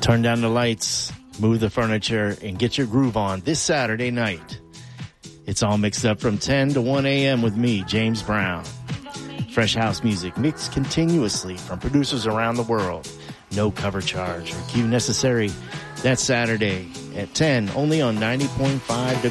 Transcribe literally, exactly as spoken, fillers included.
Turn down the lights, move the furniture, and get your groove on this Saturday night. It's all mixed up from ten to one a.m. with me, James Brown. Fresh house music mixed continuously from producers around the world. No cover charge or cue necessary. That's Saturday at ten, only on ninety point five